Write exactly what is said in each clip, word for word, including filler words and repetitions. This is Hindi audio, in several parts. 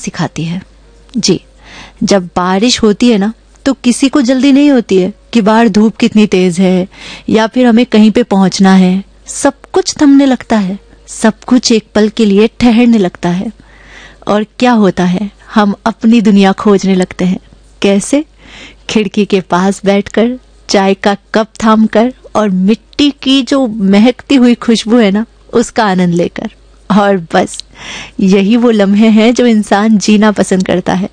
सिखाती है। जी, जब बारिश होती है ना तो किसी को जल्दी नहीं होती है कि बाहर धूप कितनी तेज है या फिर हमें कहीं पे पहुंचना है। सब कुछ थमने लगता है, सब कुछ एक पल के लिए ठहरने लगता है। और क्या होता है, हम अपनी दुनिया खोजने लगते हैं। कैसे? खिड़की के पास बैठकर, चाय का कप थामकर और मिट्टी की जो महकती हुई खुशबू है ना, उसका आनंद लेकर। और बस यही वो लम्हे हैं जो इंसान जीना पसंद करता है।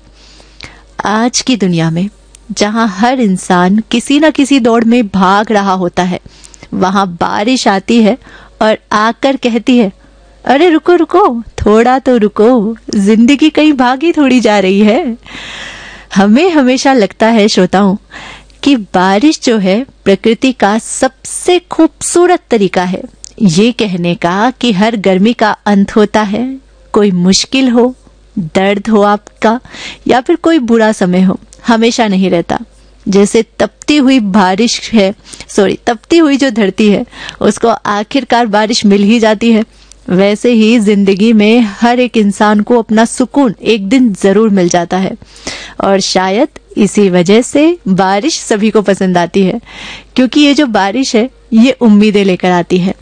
आज की दुनिया में जहां हर इंसान किसी न किसी दौड़ में भाग रहा होता है, वहां बारिश आती है और आकर कहती है, अरे रुको रुको, थोड़ा तो रुको, जिंदगी कहीं भागी थोड़ी जा रही है। हमें हमेशा लगता है श्रोताओं कि बारिश जो है प्रकृति का सबसे खूबसूरत तरीका है ये कहने का कि हर गर्मी का अंत होता है। कोई मुश्किल हो, दर्द हो आपका या फिर कोई बुरा समय हो, हमेशा नहीं रहता। जैसे तपती हुई बारिश है, सॉरी तपती हुई जो धरती है उसको आखिरकार बारिश मिल ही जाती है, वैसे ही जिंदगी में हर एक इंसान को अपना सुकून एक दिन जरूर मिल जाता है। और शायद इसी वजह से बारिश सभी को पसंद आती है, क्योंकि ये जो बारिश है ये उम्मीदें लेकर आती है।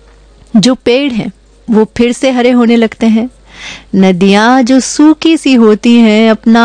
जो पेड़ हैं वो फिर से हरे होने लगते हैं, नदियां जो सूखी सी होती हैं अपना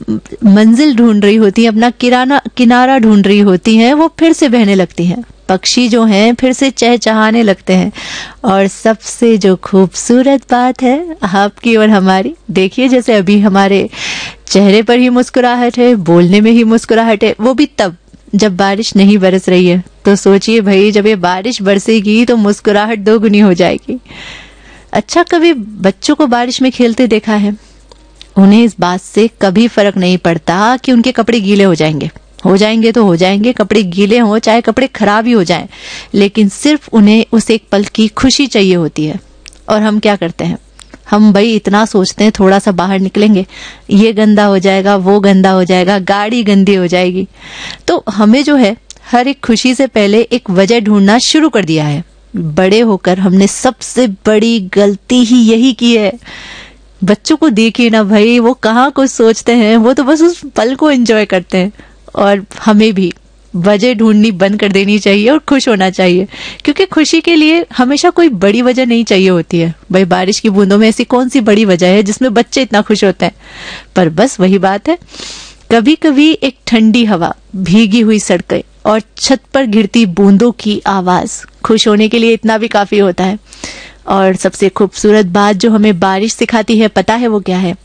मंजिल ढूंढ रही होती हैं, अपना किराना किनारा ढूंढ रही होती हैं, वो फिर से बहने लगती हैं। पक्षी जो हैं फिर से चहचहाने लगते हैं। और सबसे जो खूबसूरत बात है आपकी और हमारी, देखिए जैसे अभी हमारे चेहरे पर ही मुस्कुराहट है, बोलने में ही मुस्कुराहट है, वो भी तब जब बारिश नहीं बरस रही है। तो सोचिए भाई, जब ये बारिश बरसेगी तो मुस्कुराहट दोगुनी हो जाएगी। अच्छा, कभी बच्चों को बारिश में खेलते देखा है? उन्हें इस बात से कभी फर्क नहीं पड़ता कि उनके कपड़े गीले हो जाएंगे। हो जाएंगे तो हो जाएंगे, कपड़े गीले हों चाहे कपड़े खराब ही हो जाएं, लेकिन सिर्फ उन्हें उस एक पल की खुशी चाहिए होती है। और हम क्या करते हैं, हम भाई इतना सोचते हैं थोड़ा सा बाहर निकलेंगे, ये गंदा हो जाएगा, वो गंदा हो जाएगा, गाड़ी गंदी हो जाएगी। तो हमें जो है हर एक खुशी से पहले एक वजह ढूंढना शुरू कर दिया है। बड़े होकर हमने सबसे बड़ी गलती ही यही की है। बच्चों को देखिए ना भाई, वो कहाँ कुछ सोचते हैं, वो तो बस उस पल को एंजॉय करते हैं। और हमें भी वजह ढूंढनी बंद कर देनी चाहिए और खुश होना चाहिए, क्योंकि खुशी के लिए हमेशा कोई बड़ी वजह नहीं चाहिए होती है। भाई बारिश की बूंदों में ऐसी कौन सी बड़ी वजह है जिसमें बच्चे इतना खुश होते हैं। पर बस वही बात है, कभी कभी एक ठंडी हवा, भीगी हुई सड़कें और छत पर गिरती बूंदों की आवाज खुश होने के लिए इतना भी काफी होता है। और सबसे खूबसूरत बात जो हमें बारिश सिखाती है, पता है वो क्या है?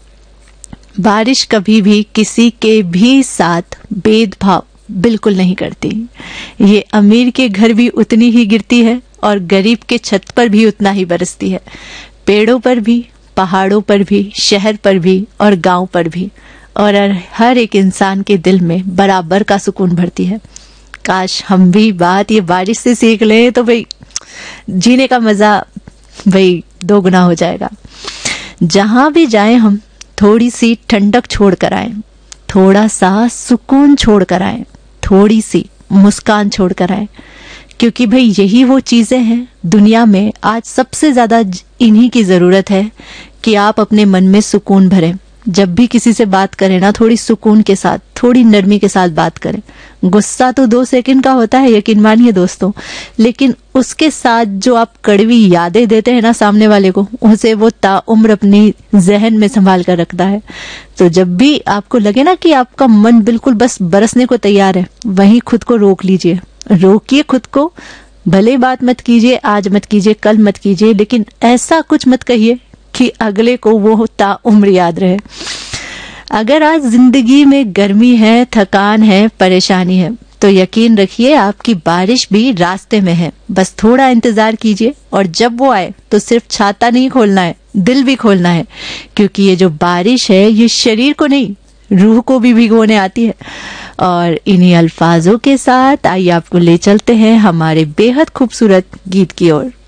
बारिश कभी भी किसी के भी साथ भेदभाव बिल्कुल नहीं करती। ये अमीर के घर भी उतनी ही गिरती है और गरीब के छत पर भी उतना ही बरसती है। पेड़ों पर भी, पहाड़ों पर भी, शहर पर भी और गांव पर भी, और हर एक इंसान के दिल में बराबर का सुकून भरती है। काश हम भी बात ये बारिश से सीख लें तो भाई जीने का मजा भाई दो गुना हो जाएगा। जहां भी जाएं हम थोड़ी सी ठंडक छोड़ कर आए, थोड़ा सा सुकून छोड़ कर आए, थोड़ी सी मुस्कान छोड़ कर आए, क्योंकि भाई यही वो चीजें हैं दुनिया में आज सबसे ज्यादा इन्हीं की जरूरत है कि आप अपने मन में सुकून भरें। जब भी किसी से बात करें ना, थोड़ी सुकून के साथ, थोड़ी नरमी के साथ बात करें। गुस्सा तो दो सेकंड का होता है, यकीन मानिए दोस्तों, लेकिन उसके साथ जो आप कड़वी यादें देते हैं ना सामने वाले को, उसे वो ताउम्र अपनी जहन में संभाल कर रखता है। तो जब भी आपको लगे ना कि आपका मन बिल्कुल बस बरसने को तैयार है, वहीं खुद को रोक लीजिए, रोकिए खुद को। भले बात मत कीजिए, आज मत कीजिए, कल मत कीजिए, लेकिन ऐसा कुछ मत कहिए कि अगले को वो ताउम्र याद रहे। अगर आज जिंदगी में गर्मी है, थकान है, परेशानी है, तो यकीन रखिए आपकी बारिश भी रास्ते में है। बस थोड़ा इंतजार कीजिए और जब वो आए तो सिर्फ छाता नहीं खोलना है, दिल भी खोलना है, क्योंकि ये जो बारिश है ये शरीर को नहीं, रूह को भी भिगोने आती है। और इन्हीं अल्फाजों के साथ आइए आपको ले चलते हैं हमारे बेहद खूबसूरत गीत की ओर।